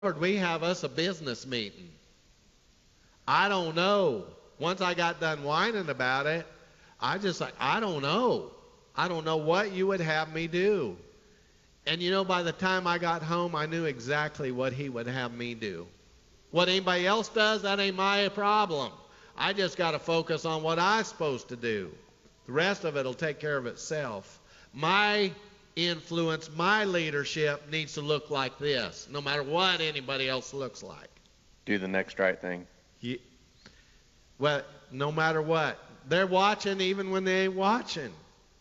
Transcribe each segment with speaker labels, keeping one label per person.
Speaker 1: Lord, we have us a business meeting. I don't know. Once I got done whining about it, I just like, I don't know. I don't know what you would have me do. And you know, by the time I got home, I knew exactly what he would have me do. What anybody else does, that ain't my problem. I just got to focus on what I'm supposed to do. The rest of it will take care of itself. My influence, my leadership needs to look like this, no matter what anybody else looks like.
Speaker 2: Do the next right thing.
Speaker 1: Yeah. Well, no matter what. They're watching even when they ain't watching.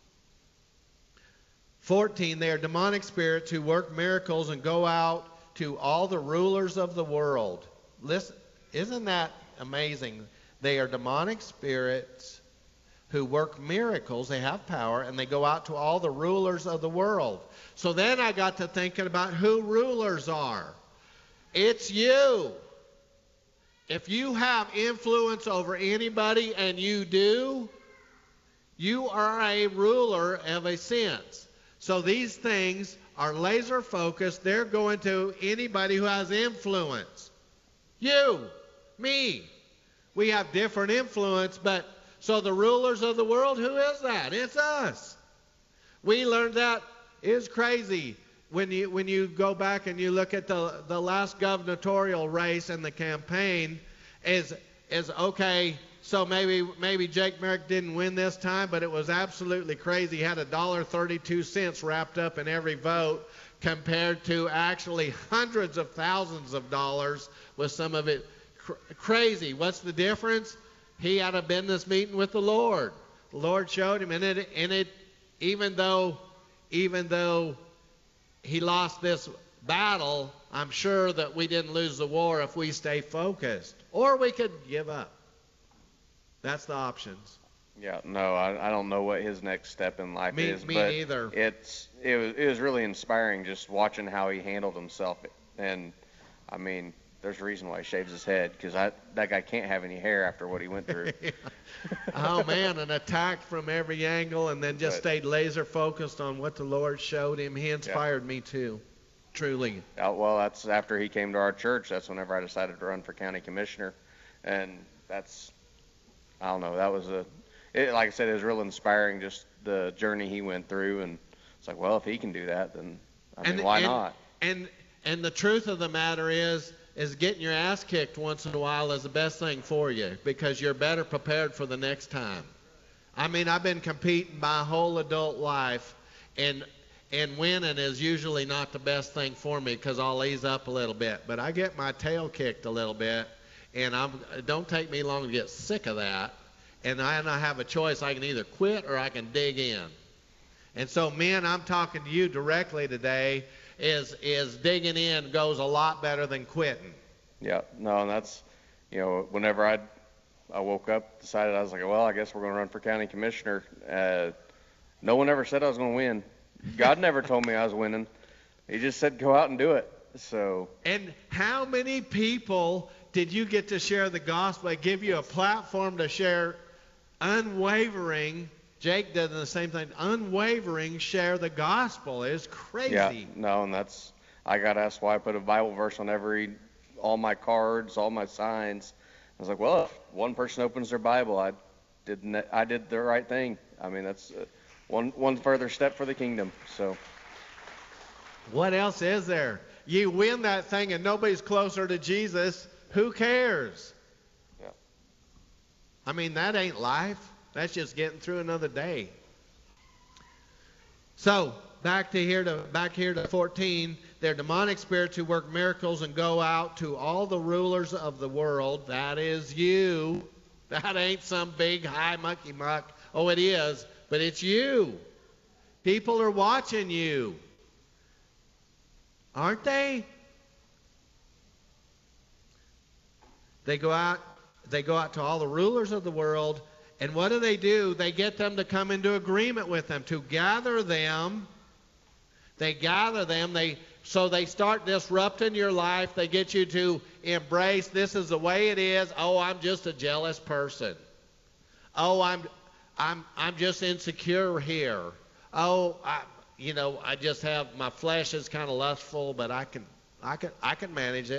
Speaker 1: 14, they are demonic spirits who work miracles and go out to all the rulers of the world. Listen, isn't that amazing? They are demonic spirits who work miracles. They have power, and they go out to all the rulers of the world. So then I got to thinking about who rulers are. It's you. If you have influence over anybody, and you do, you are a ruler of a sense. So these things are laser focused. They're going to anybody who has influence. You, me. We have different influence, but so the rulers of the world, who is that? It's us. We learned that. It's crazy when you go back and you look at the last gubernatorial race and the campaign is okay. So maybe Jake Merrick didn't win this time, but it was absolutely crazy. He had $1.32 wrapped up in every vote compared to actually hundreds of thousands of dollars with some of it crazy. What's the difference? He had a business meeting with the Lord. The Lord showed him, and it even though he lost this battle, I'm sure that we didn't lose the war if we stay focused. Or we could give up. That's the options.
Speaker 2: Yeah, no, I don't know what his next step in life is.
Speaker 1: Me
Speaker 2: but
Speaker 1: neither.
Speaker 2: It was really inspiring just watching how he handled himself. And, I mean, there's a reason why he shaves his head, because that guy can't have any hair after what he went through.
Speaker 1: Oh, man, an attack from every angle, and then just stayed laser focused on what the Lord showed him. He inspired me, too, truly.
Speaker 2: Well, that's after he came to our church. That's whenever I decided to run for county commissioner. And that's, I don't know, that was like I said, it was real inspiring, just the journey he went through. And it's like, well, if he can do that, then, why not?
Speaker 1: And the truth of the matter is getting your ass kicked once in a while is the best thing for you, because you're better prepared for the next time. I mean, I've been competing my whole adult life, and winning is usually not the best thing for me, because I'll ease up a little bit. But I get my tail kicked a little bit, and it don't take me long to get sick of that. And I have a choice. I can either quit or I can dig in. And so, men, I'm talking to you directly today. Is digging in goes a lot better than quitting.
Speaker 2: Yeah, no, and that's, whenever I woke up, decided, I was like, well, I guess we're going to run for county commissioner. No one ever said I was going to win. God never told me I was winning. He just said go out and do it. So.
Speaker 1: And how many people did you get to share the gospel? I give you a platform to share unwavering. Jake did the same thing. Unwavering, share the gospel. It's crazy.
Speaker 2: Yeah, no, and I got asked why I put a Bible verse on all my cards, all my signs. I was like, well, if one person opens their Bible, I did the right thing. I mean, that's one further step for the kingdom. So.
Speaker 1: What else is there? You win that thing and nobody's closer to Jesus. Who cares?
Speaker 2: Yeah.
Speaker 1: I mean, that ain't life. That's just getting through another day. So, back here to 14. They're demonic spirits who work miracles and go out to all the rulers of the world. That is you. That ain't some big high mucky muck. Oh, it is, but it's you. People are watching you. Aren't they? They go out to all the rulers of the world. And what do? They get them to come into agreement with them, to gather them. They gather them. So they start disrupting your life. They get you to embrace this is the way it is. Oh, I'm just a jealous person. Oh, I'm just insecure here. Oh, I just have my flesh is kind of lustful, but I can I can manage it.